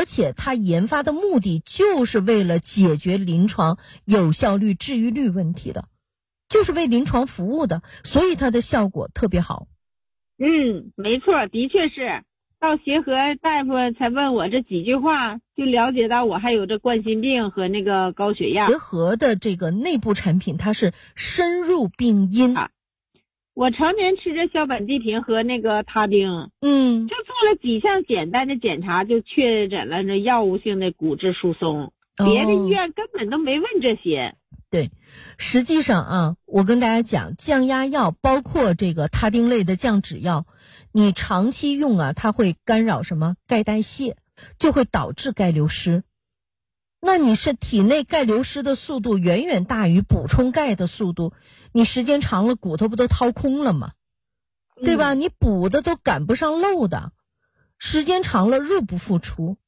而且它研发的目的就是为了解决临床有效率、治愈率问题的，就是为临床服务的，所以它的效果特别好。 没错，的确是。到协和大夫才问我这几句话，就了解到我还有这冠心病和那个高血压。 协和的这个内部产品，它是深入病因。 我常年吃着硝苯地平和那个他汀，就做了几项简单的检查，就确诊了这药物性的骨质疏松。别的医院根本都没问这些。 对，实际上啊，我跟大家讲，降压药包括这个他汀类的降脂药，你长期用啊，它会干扰什么钙代谢，就会导致钙流失。那你是体内钙流失的速度远远大于补充钙的速度，你时间长了骨头不都掏空了吗？对吧？你补的都赶不上漏的，时间长了入不敷出。